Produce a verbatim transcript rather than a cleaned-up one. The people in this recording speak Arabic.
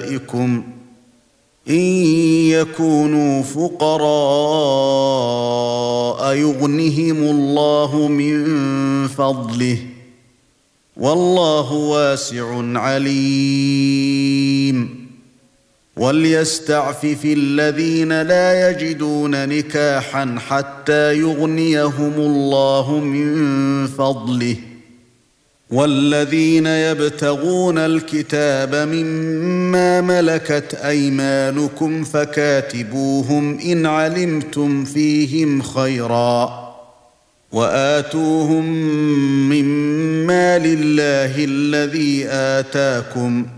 نسائكم إن يكونوا فقراء يغنهم الله من فضله والله واسع عليم وليستعفف الذين لا يجدون نكاحا حتى يغنيهم الله من فضله والذين يبتغون الكتاب مما ملكت أيمانكم فكاتبوهم إن علمتم فيهم خيرا وآتوهم مما لله الذي آتاكم